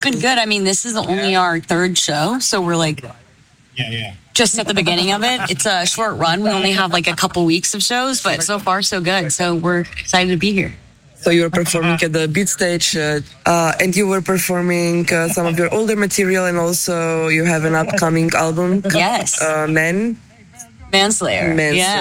Been good. I mean, this is only our third show, so we're like just at the beginning of it. It's a short run. We only have like a couple weeks of shows, but so far so good. So we're excited to be here. So you were performing at the Beat Stage, and you were performing some of your older material, and also you have an upcoming album. Yes. Manslayer.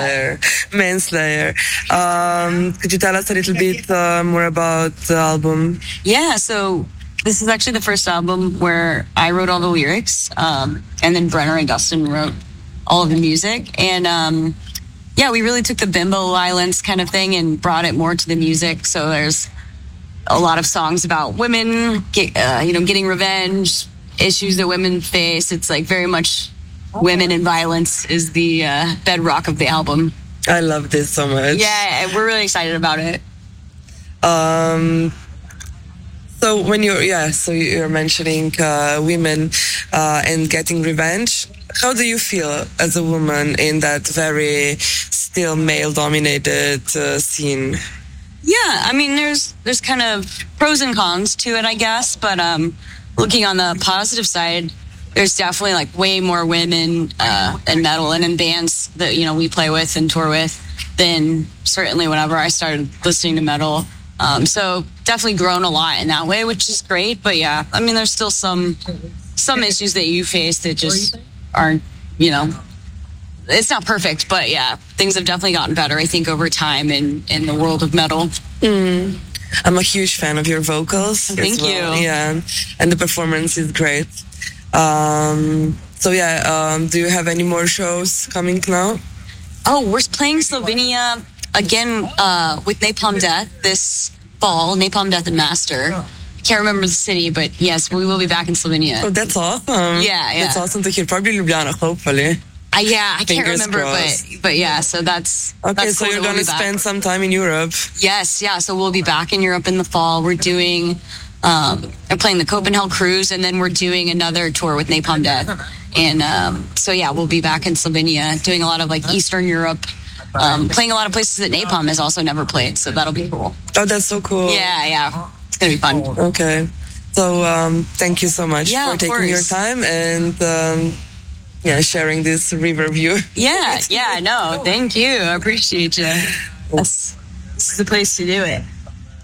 Could you tell us a little bit more about the album? Yeah, so this is actually the first album where I wrote all the lyrics, and then Brenner and Dustin wrote all of the music. And we really took the bimbo violence kind of thing and brought it more to the music. So there's a lot of songs about women, getting revenge, issues that women face. It's like very much women and violence is the bedrock of the album. I love this so much. Yeah, we're really excited about it. So when you're mentioning women and getting revenge, how do you feel as a woman in that very still male-dominated scene? Yeah, I mean, there's kind of pros and cons to it, I guess. But looking on the positive side, there's definitely like way more women in metal and in bands that we play with and tour with than certainly whenever I started listening to metal. So definitely grown a lot in that way, which is great. But yeah, I mean, there's still some issues that you face that just aren't, it's not perfect. But yeah, things have definitely gotten better, I think, over time in the world of metal. I'm a huge fan of your vocals. Thank you. Yeah, and the performance is great. Do you have any more shows coming now? Oh, we're playing Slovenia again with Napalm Death this fall. Napalm Death and Master. I can't remember the city, but yes, we will be back in Slovenia. Oh, that's awesome. Yeah. That's awesome to hear. Probably Ljubljana, hopefully. I can't remember, but yeah, so that's okay. That's so cool you're going to spend some time in Europe. Yes, yeah. So we'll be back in Europe in the fall. We're doing, we're playing the Copenhagen Cruise, and then we're doing another tour with Napalm Death. And we'll be back in Slovenia doing a lot of like Eastern Europe, playing a lot of places that Napalm has also never played. So that'll be cool. Oh, that's so cool. Yeah. It's gonna be fun. Okay. So thank you so much for taking your time and sharing this river view. Yeah, no, thank you. I appreciate you. This is the place to do it.